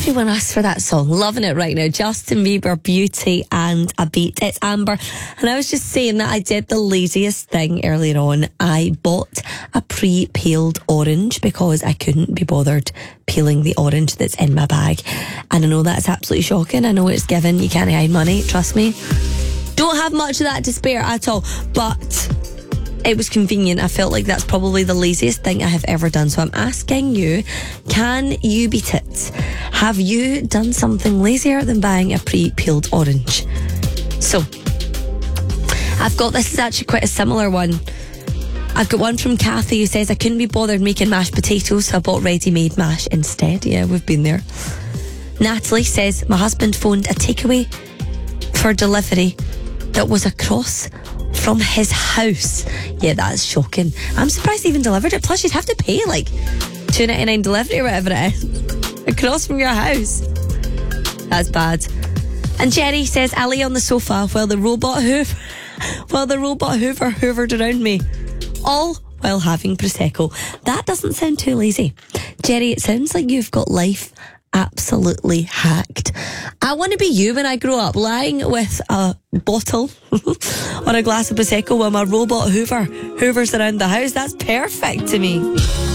Everyone asked for that song. Loving it right now. Justin Bieber, Beauty and a Beat. It's Amber. And I was just saying that I did the laziest thing earlier on. I bought a pre-peeled orange because I couldn't be bothered peeling the orange that's in my bag. And I know that's absolutely shocking. I know it's given. You can't hide money. Trust me. Don't have much of that to spare at all. But it was convenient. I felt like that's probably the laziest thing I have ever done. So I'm asking you, can you beat it? Have you done something lazier than buying a pre-peeled orange? So, this is actually quite a similar one. I've got one from Kathy who says, I couldn't be bothered making mashed potatoes, so I bought ready-made mash instead. Yeah, we've been there. Natalie says, my husband phoned a takeaway for delivery that was across from his house. Yeah, that's shocking. I'm surprised they even delivered it. Plus, you'd have to pay like $2.99 delivery or whatever it is across from your house. That's bad. And Jenny says, I lay on the sofa while the robot hoover hoovered around me, all while having Prosecco. That doesn't sound too lazy. Jerry, it sounds like you've got life absolutely hacked. I want to be you when I grow up, lying with a bottle or a glass of Prosecco while my robot hoovers around the house. That's perfect to me.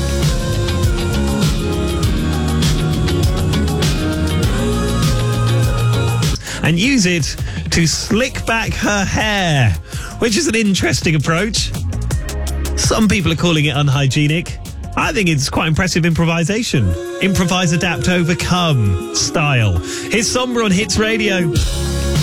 And use it to slick back her hair, which is an interesting approach. Some people are calling it unhygienic. I think it's quite impressive improvisation. Improvise, adapt, overcome style. Here's Sombra on Hits Radio.